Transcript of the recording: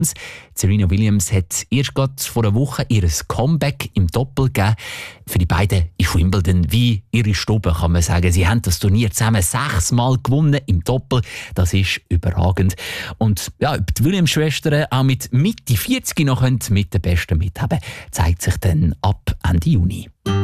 Serena Williams hat erst gerade vor einer Woche ihr Comeback im Doppel gegeben. Für die beiden ist Wimbledon wie ihre Stube, kann man sagen. Sie haben das Turnier zusammen 6-mal gewonnen im Doppel. Das ist überragend. Und ja, ob die Williams-Schwestern auch mit Mitte 40 noch mit den Besten mithaben, zeigt sich dann ab Ende Juni.